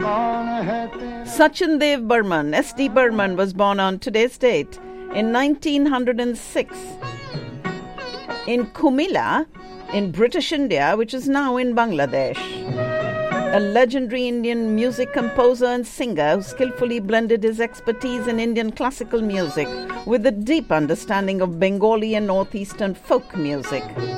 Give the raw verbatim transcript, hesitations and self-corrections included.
Sachin Dev Burman, S D Burman, was born on today's date in nineteen oh six in Kumilla in British India, which is now in Bangladesh. A legendary Indian music composer and singer who skillfully blended his expertise in Indian classical music with a deep understanding of Bengali and northeastern folk music.